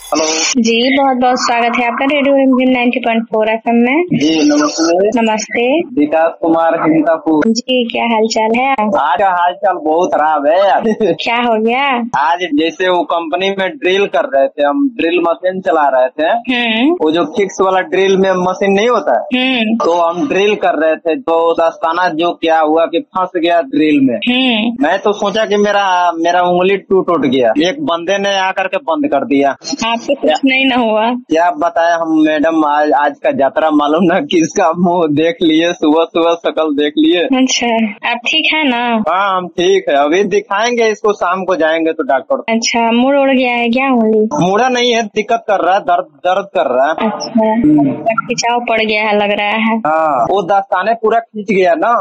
Hello जी, बहुत बहुत स्वागत है आपका रेडियो रिमझिम 90.4 एफएम में। जी नमस्ते। नमस्ते विकास कुमार हिंदापुर। जी, क्या हाल चाल है? आज का हाल चाल बहुत खराब है यार। क्या हो गया? आज जैसे वो कंपनी में ड्रिल कर रहे थे, हम ड्रिल मशीन चला रहे थे। वो जो फिक्स वाला ड्रिल में मशीन नहीं होता है, तो हम ड्रिल कर रहे थे, तो दस्ताना जो क्या हुआ कि फंस गया ड्रिल में। मैं तो सोचा कि मेरा उंगली टूट गया। एक बंदे ने आकर के बंद कर दिया। आपको कुछ नहीं ना हुआ? क्या बताया हम मैडम, आज का यात्रा मालूम ना किसका मुंह देख लिए, सुबह सुबह शकल देख लिए। अच्छा, आप ठीक है ना? हाँ हम ठीक है, अभी दिखाएंगे इसको, शाम को जाएंगे तो डॉक्टर। अच्छा, मुड़ उड़ गया है क्या उंगली? मुड़ा नहीं है, दिक्कत कर रहा है, दर्द कर रहा है। अच्छा, खिंचाव पड़ गया है लग रहा है। हाँ, वो दस्ताने पूरा खींच गया ना।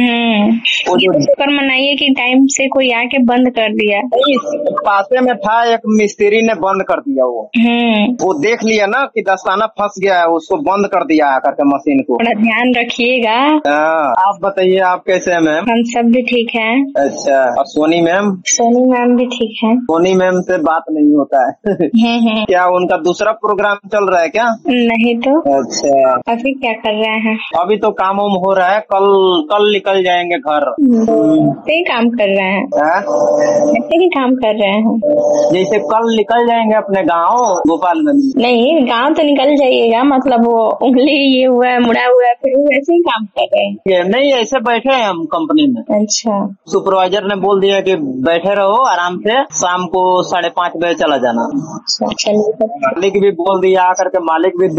वो जो शुक्र मनाइए कि टाइम से कोई आके बंद कर दिया। पासे में था एक मिस्त्री ने बंद कर दिया। वो देख लिया ना कि दस्ताना फंस गया है, उसको बंद कर दिया आकर के मशीन को। थोड़ा ध्यान रखिएगा। आप बताइए, आप कैसे हैं मैम? हम सब भी ठीक हैं। अच्छा, और सोनी मैम? सोनी मैम भी ठीक है। सोनी मैम से बात नहीं होता है। क्या उनका दूसरा प्रोग्राम चल रहा है क्या? नहीं तो। अच्छा, अभी क्या कर रहे हैं? अभी तो काम वाम हो रहा है, कल निकल जाएंगे घर। ऐसे ही काम कर रहे हैं। ऐसे ही काम कर रहे हैं। जैसे कल निकल जाएंगे अपने गांव गोपालगंज। नहीं, गांव तो निकल जाइएगा, मतलब वो उंगली ये हुआ है, मुड़ा हुआ है, फिर वैसे ही काम कर रहे हैं। नहीं, ऐसे बैठे हैं हम कंपनी में। अच्छा, सुपरवाइजर ने बोल दिया कि बैठे रहो आराम से, शाम को 5:30 बजे चला जाना। अच्छा, चलिए। मालिक भी बोल दिया आकर के,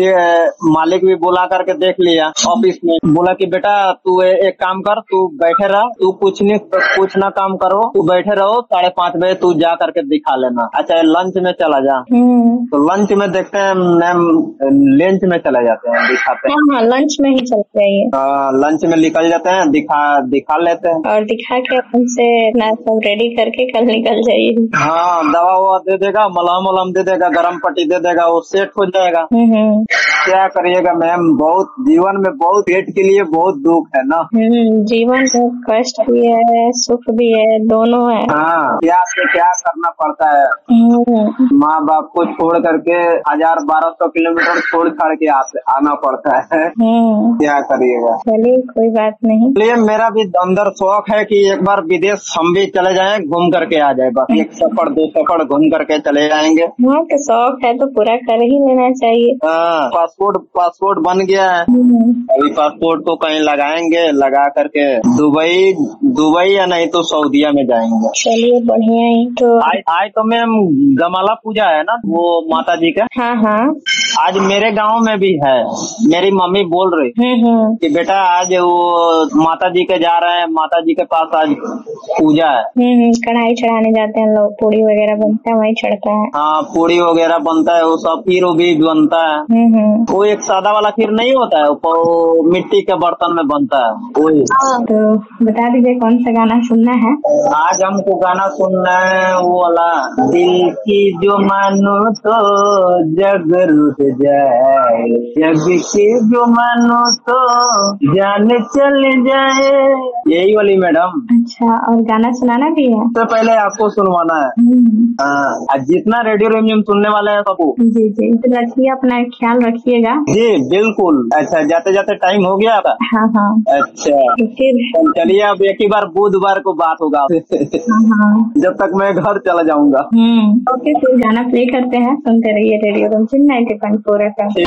मालिक भी बोला करके देख लिया ऑफिस में। बोला कि बेटा तू एक काम कर, तू बैठे रह, तू कुछ ना काम करो, तू बैठे रहो, 5:30 बजे तू जा करके दिखा लेना। अच्छा, लंच में चला जा। तो लंच में देखते हैं मैम, लंच में चले जाते हैं, दिखाते हैं। हाँ, लंच में ही चल जाइए। लंच में निकल जाते हैं, दिखा लेते हैं और दिखा के अपन से ना सब रेडी करके कल निकल जाइए। हाँ, दवा ववा दे देगा, मलहम दे देगा, गरम पट्टी दे देगा, वो सेट हो जाएगा। क्या करिएगा मैम, बहुत जीवन में बहुत पेट के लिए बहुत दुख है ना। जीवन में कष्ट भी है, सुख भी है, दोनों है। हाँ, क्या करना पड़ता है। माँ बाप को छोड़ करके 1000-1200 किलोमीटर छोड़ छाड़ के आना पड़ता है। क्या करिएगा। चलिए, कोई बात नहीं। इसलिए मेरा भी अंदर शौक है कि एक बार विदेश हम भी चले जाएं, घूम करके आ जाए। बस 1 सफर 2 सफर घूम करके चले जाएंगे। हाँ, तो शौक है तो पूरा कर ही लेना चाहिए। हाँ, पासपोर्ट बन गया है। अभी पासपोर्ट को कहीं लगाएंगे, लगा करके दुबई या नहीं तो सऊदीया में जाएंगे। चलिए, बढ़िया ही। तो आज तो मैम गमाला पूजा है ना, वो माता जी का। हाँ, आज मेरे गांव में भी है। मेरी मम्मी बोल रही कि बेटा आज वो माता जी के जा रहे हैं, माता जी के पास आज पूजा है। कढ़ाई चढ़ाने जाते हैं लोग, पूरी वगैरह बनता है, वही चढ़ता है। हाँ, पूरी वगैरह बनता है, वो सब खीर भी बनता है। वो एक सादा वाला खीर नहीं होता है, वो मिट्टी के बर्तन में बनता है, वही। तो बता दीजिए कौन सा गाना सुनना है? आज हमको गाना सुनना है वो वाला, दिल की जो मानो तो जग रुठ जाए, जग की जो मानो तो जान चल जाए, यही वाली मैडम। अच्छा, और गाना सुनाना भी है? तो पहले आपको सुनवाना है। हाँ, जितना रेडियो रिमझिम सुनने वाले हैं सबको। जी, तो रखिए, अपना ख्याल रखिएगा। जी बिल्कुल। अच्छा, जाते जाते टाइम हो गया आपका? हाँ। अच्छा, तो फिर चलिए, अब एक ही बार बुधवार को बात होगा। हाँ। जब तक मैं घर चला जाऊंगा। ओके, फिर गाना प्ले करते हैं, सुनते रहिए रेडियो रिमझिम 90.4 एफएम।